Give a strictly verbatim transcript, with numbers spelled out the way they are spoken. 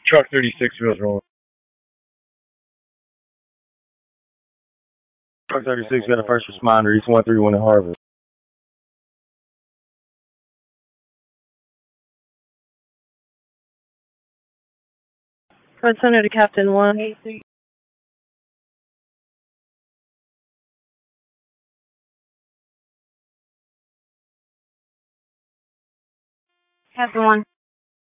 Truck thirty-six wheels rolling. Truck thirty-six got a first responder. He's one three one in Harvard. Front center to Captain one. Captain one.